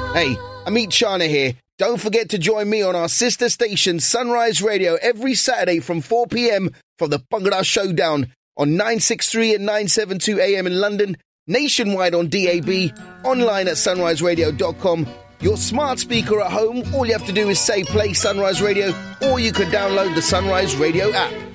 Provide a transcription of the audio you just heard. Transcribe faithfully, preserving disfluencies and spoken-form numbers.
Hey, Amit Chana here. Don't forget to join me on our sister station, Sunrise Radio, every Saturday from four p.m. for the Bhangra Showdown on nine sixty-three and nine seventy-two A M in London, nationwide on D A B, online at sunrise radio dot com. Your smart speaker at home, all you have to do is say play Sunrise Radio, or you could download the Sunrise Radio app.